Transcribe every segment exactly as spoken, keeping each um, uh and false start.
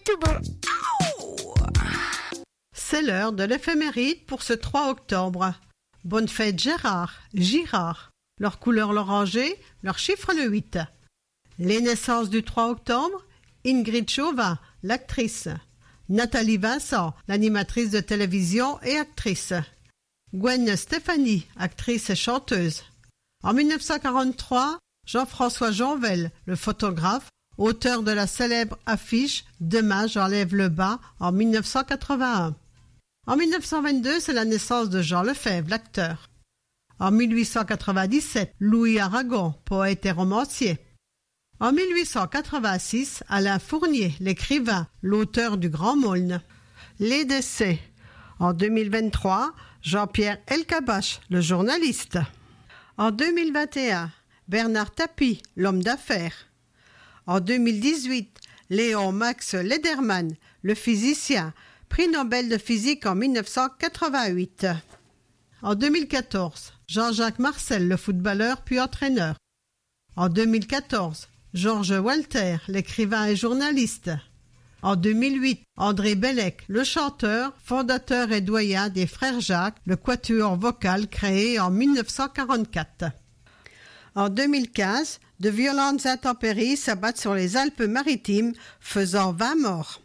tout bon. C'est l'heure de l'éphéméride pour ce trois octobre. Bonne fête Gérard, Girard. Leur couleur l'oranger, leur chiffre le huit. Les naissances du trois octobre, Ingrid Chauvin, l'actrice. Nathalie Vincent, l'animatrice de télévision et actrice. Gwen Stefani, actrice et chanteuse. En mille neuf cent quarante-trois, Jean-François Janvel, le photographe, auteur de la célèbre affiche « Demain j'enlève le bas » en mille neuf cent quatre-vingt-un. En mille neuf cent vingt-deux, c'est la naissance de Jean Lefebvre, l'acteur. En mille huit cent quatre-vingt-dix-sept, Louis Aragon, poète et romancier. En mille huit cent quatre-vingt-six, Alain Fournier, l'écrivain, l'auteur du Grand Maulne. Les décès. En deux mille vingt-trois, Jean-Pierre Elkabbach, le journaliste. En deux mille vingt et un, Bernard Tapie, l'homme d'affaires. En deux mille dix-huit, Léon Max Lederman, le physicien, prix Nobel de physique en mille neuf cent quatre-vingt-huit. En deux mille quatorze, Jean-Jacques Marcel, le footballeur puis entraîneur. En deux mille quatorze, Georges Walter, l'écrivain et journaliste. En deux mille huit, André Bellec, le chanteur, fondateur et doyen des Frères Jacques, le quatuor vocal créé en mille neuf cent quarante-quatre. En deux mille quinze, de violentes intempéries s'abattent sur les Alpes-Maritimes, faisant vingt morts.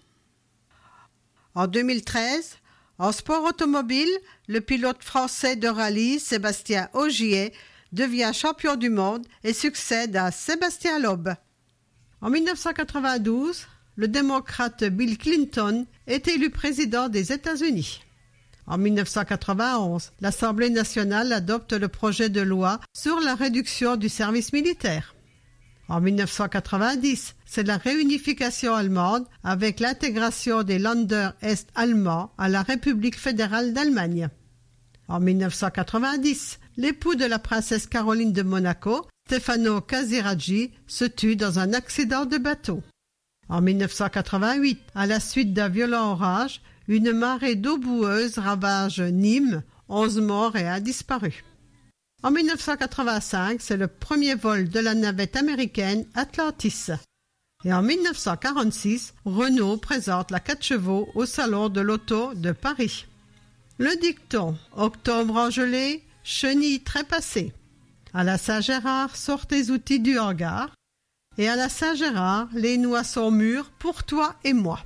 En deux mille treize, en sport automobile, le pilote français de rallye Sébastien Ogier devient champion du monde et succède à Sébastien Loeb. En mille neuf cent quatre-vingt-douze, le démocrate Bill Clinton est élu président des États-Unis. En mille neuf cent quatre-vingt-onze, l'Assemblée nationale adopte le projet de loi sur la réduction du service militaire. En mille neuf cent quatre-vingt-dix, c'est la réunification allemande avec l'intégration des Länder est allemands à la République fédérale d'Allemagne. En mille neuf cent quatre-vingt-dix, l'époux de la princesse Caroline de Monaco, Stefano Casiraghi, se tue dans un accident de bateau. En mille neuf cent quatre-vingt-huit, à la suite d'un violent orage, une marée d'eau boueuse ravage Nîmes, onze morts et un disparu. En mille neuf cent quatre-vingt-cinq, c'est le premier vol de la navette américaine Atlantis. Et en mille neuf cent quarante-six, Renault présente la quatre chevaux au Salon de l'Auto de Paris. Le dicton « Octobre engelé, chenille trépassée ». À la Saint-Gérard, sort tes outils du hangar. Et à la Saint-Gérard, les noix sont mûres pour toi et moi.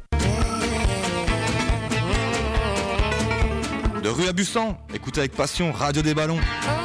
De rue à Bussan, écoutez avec passion Radio des Ballons.